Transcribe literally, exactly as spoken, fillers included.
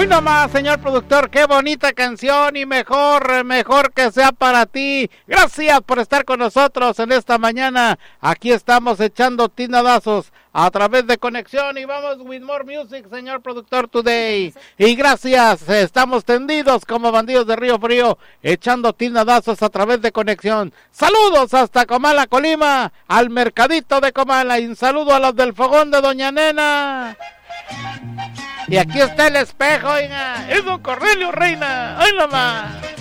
Hoy nomás, señor productor, qué bonita canción y mejor, mejor que sea para ti. Gracias por estar con nosotros en esta mañana. Aquí estamos echando tinadazos a través de conexión y vamos with more music, señor productor, today. Y gracias, estamos tendidos como bandidos de Río Frío, echando tinadazos a través de conexión. Saludos hasta Comala, Colima, al mercadito de Comala, y un saludo a los del fogón de Doña Nena. Y aquí está el espejo, oiga, es don Cornelio Reina, ¡ay nomás!